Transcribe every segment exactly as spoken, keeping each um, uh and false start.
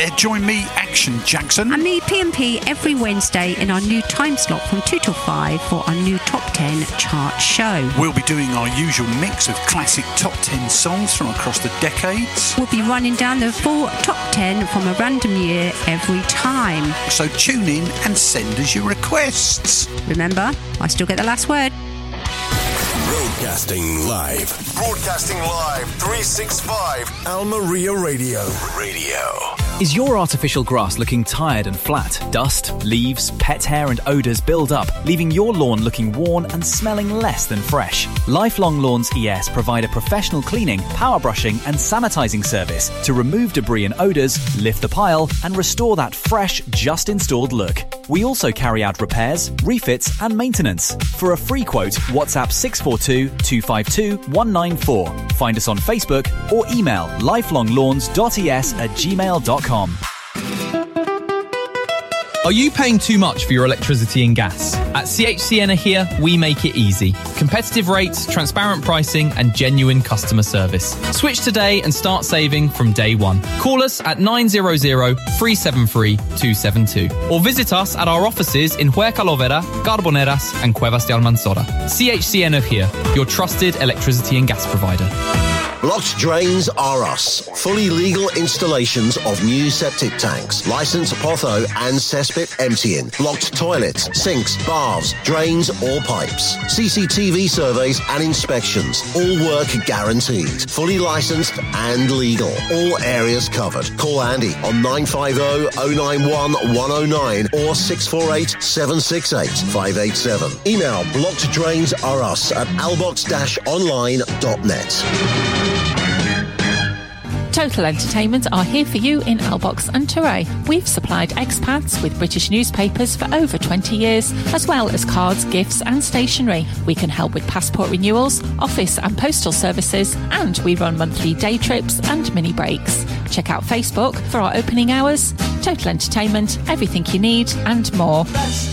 there, join me, Action Jackson. And me, P M P, every Wednesday in our new time slot from two till five for our new Top ten chart show. We'll be doing our usual mix of classic top ten songs from across the decades. We'll be running down the full top ten from a random year every time. So tune in and send us your requests. Remember, I still get the last word. Broadcasting live. Broadcasting live, three sixty-five. Almeria Radio. Radio. Is your artificial grass looking tired and flat? Dust, leaves, pet hair and odours build up, leaving your lawn looking worn and smelling less than fresh. Lifelong Lawns E S provide a professional cleaning, power brushing and sanitising service to remove debris and odours, lift the pile and restore that fresh, just installed look. We also carry out repairs, refits and maintenance. For a free quote, WhatsApp six four two, two five two, one nine four. Find us on Facebook or email lifelonglawns dot e s at gmail dot com. Are you paying too much for your electricity and gas? At C H C Energia, we make it easy. Competitive rates, transparent pricing, and genuine customer service. Switch today and start saving from day one. Call us at nine hundred, three seven three, two seven two or visit us at our offices in Huercalovera, Carboneras, and Cuevas de Almanzora. C H C Energia, your trusted electricity and gas provider. Blocked Drains Are Us. Fully legal installations of new septic tanks, licensed Potho and cesspit emptying, blocked toilets, sinks, baths, drains or pipes. C C T V surveys and inspections. All work guaranteed. Fully licensed and legal. All areas covered. Call Andy on nine five zero, zero nine one, one zero nine or six four eight, seven six eight, five eight seven. Email blocked drains are us at albox dash online dot net. Total Entertainment are here for you in Albox and Touray. We've supplied expats with British newspapers for over twenty years, as well as cards, gifts and stationery. We can help with passport renewals, office and postal services, and we run monthly day trips and mini breaks. Check out Facebook for our opening hours. Total Entertainment, everything you need and more.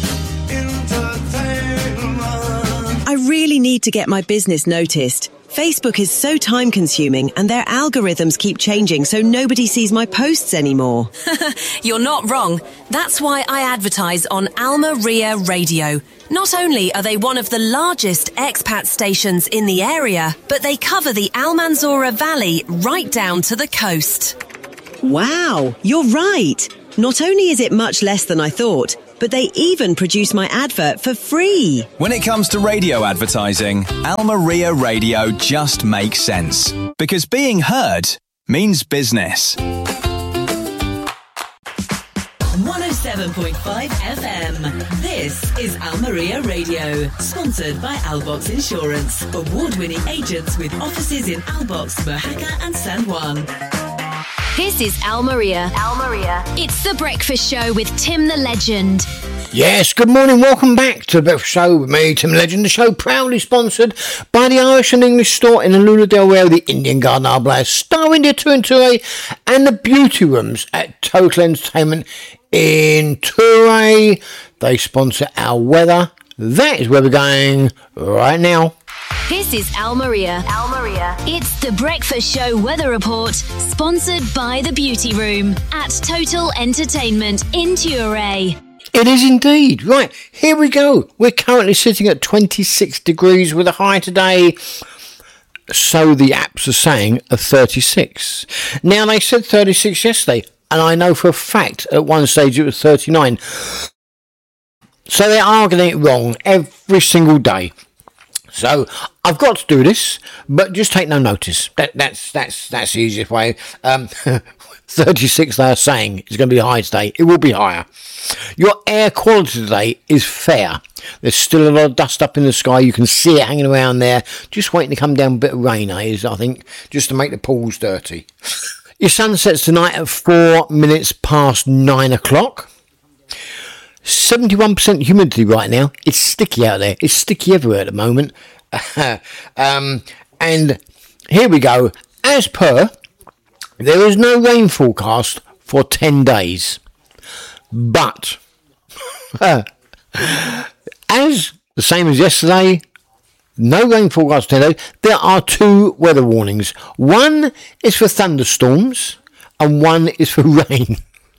I really need to get my business noticed. Facebook is so time-consuming and their algorithms keep changing so nobody sees my posts anymore. You're not wrong. That's why I advertise on Almeria Radio. Not only are they one of the largest expat stations in the area, but they cover the Almanzora Valley right down to the coast. Wow, you're right. Not only is it much less than I thought, but they even produce my advert for free. When it comes to radio advertising, Almeria Radio just makes sense. Because being heard means business. one oh seven point five F M. This is Almeria Radio, sponsored by Albox Insurance. Award-winning agents with offices in Albox, Mojaca and San Juan. This is Almeria. Almeria. It's The Breakfast Show with Tim the Legend. Yes, good morning. Welcome back to The Breakfast Show with me, Tim the Legend. The show proudly sponsored by the Irish and English store in the Luna Del Rey, the Indian Garden Arblas, Star India two and Touray, and the Beauty Rooms at Total Entertainment in Touray. They sponsor our weather. That is where we're going right now. This is Almeria. Almeria. It's The Breakfast Show weather report, sponsored by the Beauty Room at Total Entertainment in Touray. It is indeed. Right, here we go. We're currently sitting at twenty-six degrees with a high today, so the apps are saying, of thirty-six. Now, they said thirty-six yesterday, and I know for a fact at one stage it was thirty-nine. So they are getting it wrong every single day. So I've got to do this, but just take no notice. That, that's that's that's the easiest way. Um, thirty-six, they are saying, is going to be high today. It will be higher. Your air quality today is fair. There's still a lot of dust up in the sky. You can see it hanging around there. Just waiting to come down a bit of rain, eh, I think, just to make the pools dirty. Your sun sets tonight at four minutes past nine o'clock. seventy-one percent humidity right now. It's sticky out there. It's sticky everywhere at the moment. um, and here we go. As per, there is no rain forecast for ten days. But, as the same as yesterday, no rain forecast for ten days. There are two weather warnings. One is for thunderstorms and one is for rain.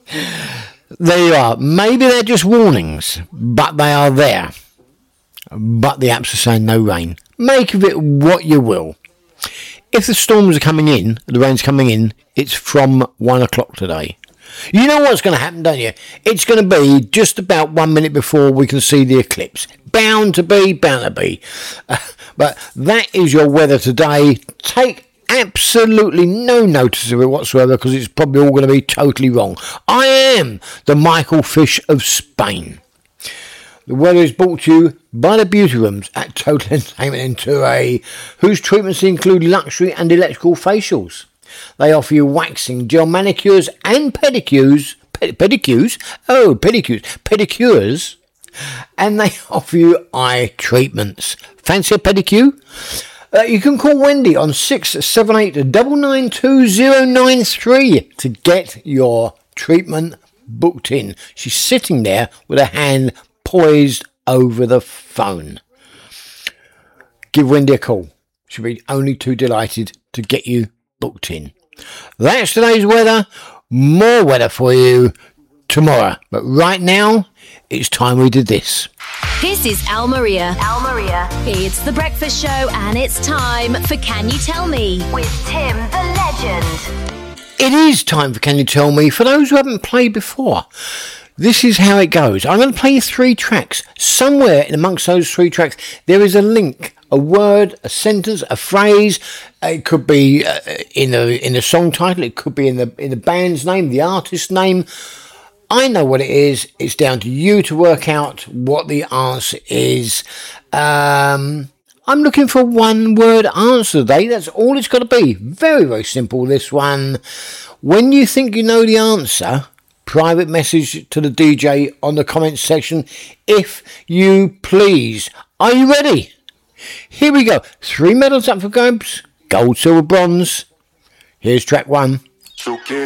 There you are. Maybe they're just warnings, but they are there. But the apps are saying no rain. Make of it what you will. If the storms are coming in, the rain's coming in, it's from one o'clock today. You know what's going to happen, don't you? It's going to be just about one minute before we can see the eclipse. Bound to be, bound to be. Uh, but that is your weather today. Take absolutely no notice of it whatsoever, because it's probably all going to be totally wrong. I am the Michael Fish of Spain. The weather is brought to you by the Beauty Rooms at Total Entertainment in Touray, whose treatments include luxury and electrical facials. They offer you waxing, gel manicures and pedicures, ped- pedicures, oh, pedicures, pedicures, and they offer you eye treatments. Fancy a pedicure? Uh, you can call Wendy on six seven eight nine nine two zero nine three to get your treatment booked in. She's sitting there with her hand poised over the phone. Give Wendy a call. She'll be only too delighted to get you booked in. That's today's weather. More weather for you tomorrow. But right now, it's time we did this. This is Al Maria. Al Maria. It's the breakfast show, and it's time for Can You Tell Me with Tim the Legend. It is time for Can You Tell Me. For those who haven't played before, this is how it goes. I'm going to play you three tracks. Somewhere in amongst those three tracks, there is a link, a word, a sentence, a phrase. It could be uh, in the in the song title. It could be in the in the band's name, the artist's name. I know what it is. It's down to you to work out what the answer is. Um, I'm looking for one word answer today. That's all it's got to be. Very, very simple, this one. When you think you know the answer, private message to the D J on the comments section, if you please. Are you ready? Here we go. Three medals up for grabs. Gold, silver, bronze. Here's track one. So can